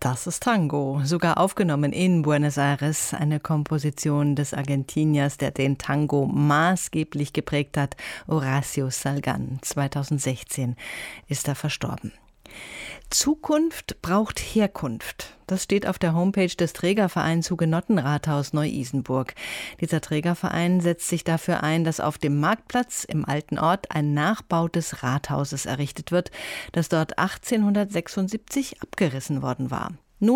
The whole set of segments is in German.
Das ist Tango, sogar aufgenommen in Buenos Aires, eine Komposition des Argentiniers, der den Tango maßgeblich geprägt hat, Horacio Salgán. 2016 ist er verstorben. Zukunft braucht Herkunft. Das steht auf der Homepage des Trägervereins Hugenottenrathaus Neu-Isenburg. Dieser Trägerverein setzt sich dafür ein, dass auf dem Marktplatz im alten Ort ein Nachbau des Rathauses errichtet wird, das dort 1876 abgerissen worden war. Nun,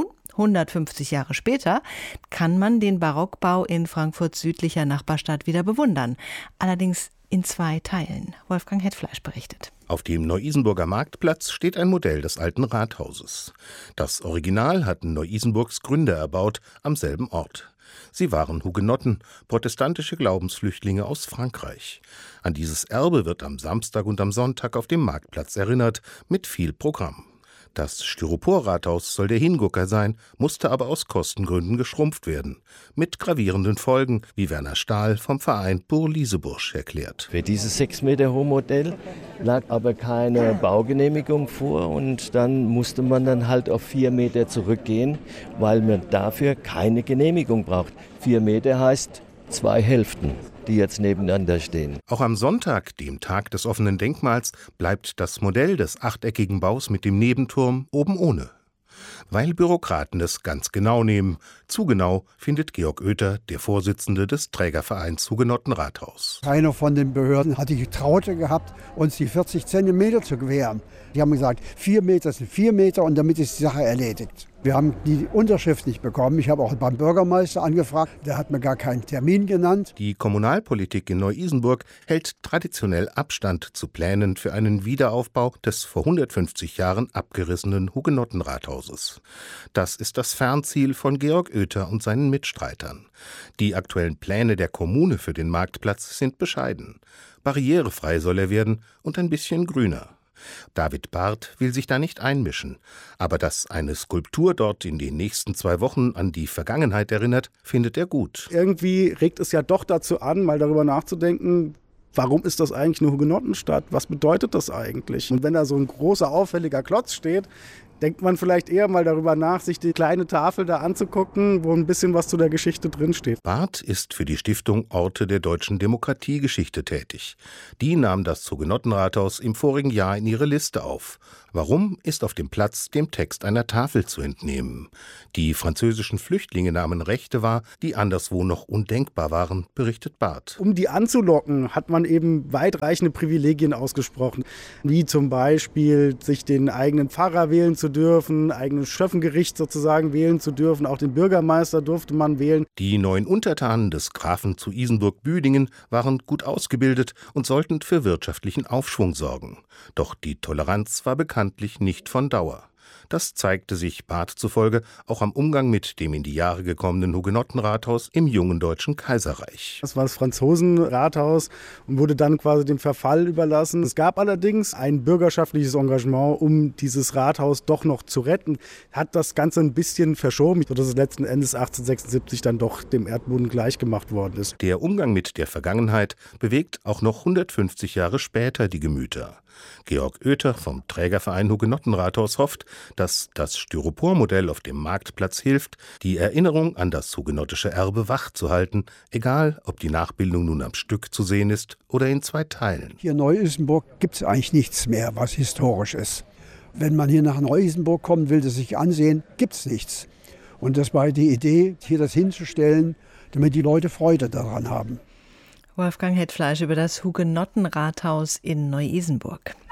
150 Jahre später, kann man den Barockbau in Frankfurts südlicher Nachbarstadt wieder bewundern. Allerdings in 2 Teilen. Wolfgang Hetfleisch berichtet. Auf dem Neu-Isenburger Marktplatz steht ein Modell des alten Rathauses. Das Original hatten Neu-Isenburgs Gründer erbaut, am selben Ort. Sie waren Hugenotten, protestantische Glaubensflüchtlinge aus Frankreich. An dieses Erbe wird am Samstag und am Sonntag auf dem Marktplatz erinnert, mit viel Programm. Das Styropor-Rathaus soll der Hingucker sein, musste aber aus Kostengründen geschrumpft werden. Mit gravierenden Folgen, wie Werner Stahl vom Verein Burg-Lieseburg erklärt. Für dieses 6 Meter hohe Modell lag aber keine Baugenehmigung vor und dann musste man dann halt auf 4 Meter zurückgehen, weil man dafür keine Genehmigung braucht. 4 Meter heißt 2 Hälften, die jetzt nebeneinander stehen. Auch am Sonntag, dem Tag des offenen Denkmals, bleibt das Modell des achteckigen Baus mit dem Nebenturm oben ohne. Weil Bürokraten es ganz genau nehmen. Zu genau, findet Georg Oether, der Vorsitzende des Trägervereins Hugenottenrathaus. Keiner von den Behörden hat die Traute gehabt, uns die 40 Zentimeter zu gewähren. Die haben gesagt, 4 Meter sind 4 Meter und damit ist die Sache erledigt. Wir haben die Unterschrift nicht bekommen. Ich habe auch beim Bürgermeister angefragt, der hat mir gar keinen Termin genannt. Die Kommunalpolitik in Neu-Isenburg hält traditionell Abstand zu Plänen für einen Wiederaufbau des vor 150 Jahren abgerissenen Hugenottenrathauses. Das ist das Fernziel von Georg Oether und seinen Mitstreitern. Die aktuellen Pläne der Kommune für den Marktplatz sind bescheiden. Barrierefrei soll er werden und ein bisschen grüner. David Barth will sich da nicht einmischen. Aber dass eine Skulptur dort in den nächsten 2 Wochen an die Vergangenheit erinnert, findet er gut. Irgendwie regt es ja doch dazu an, mal darüber nachzudenken, warum ist das eigentlich eine Hugenottenstadt? Was bedeutet das eigentlich? Und wenn da so ein großer, auffälliger Klotz steht, denkt man vielleicht eher mal darüber nach, sich die kleine Tafel da anzugucken, wo ein bisschen was zu der Geschichte drinsteht. Barth ist für die Stiftung Orte der deutschen Demokratiegeschichte tätig. Die nahm das Hugenottenrathaus im vorigen Jahr in ihre Liste auf. Warum, ist auf dem Platz dem Text einer Tafel zu entnehmen. Die französischen Flüchtlinge nahmen Rechte wahr, die anderswo noch undenkbar waren, berichtet Barth. Um die anzulocken, hat man eben weitreichende Privilegien ausgesprochen, wie zum Beispiel sich den eigenen Pfarrer wählen zu dürfen, eigenes Schöffengericht sozusagen wählen zu dürfen, auch den Bürgermeister durfte man wählen. Die neuen Untertanen des Grafen zu Isenburg-Büdingen waren gut ausgebildet und sollten für wirtschaftlichen Aufschwung sorgen. Doch die Toleranz war bekanntlich nicht von Dauer. Das zeigte sich Barth zufolge auch am Umgang mit dem in die Jahre gekommenen Hugenottenrathaus im jungen Deutschen Kaiserreich. Das war das Franzosenrathaus und wurde dann quasi dem Verfall überlassen. Es gab allerdings ein bürgerschaftliches Engagement, um dieses Rathaus doch noch zu retten. Hat das Ganze ein bisschen verschoben, sodass es letzten Endes 1876 dann doch dem Erdboden gleichgemacht worden ist. Der Umgang mit der Vergangenheit bewegt auch noch 150 Jahre später die Gemüter. Georg Oether vom Trägerverein Hugenottenrathaus hofft, dass das Styropor-Modell auf dem Marktplatz hilft, die Erinnerung an das hugenottische Erbe wachzuhalten, egal ob die Nachbildung nun am Stück zu sehen ist oder in 2 Teilen. Hier in Neu-Isenburg gibt es eigentlich nichts mehr, was historisch ist. Wenn man hier nach Neu-Isenburg kommen will, das sich ansehen, gibt es nichts. Und das war die Idee, hier das hinzustellen, damit die Leute Freude daran haben. Wolfgang Hetfleisch über das Hugenottenrathaus in Neu-Isenburg.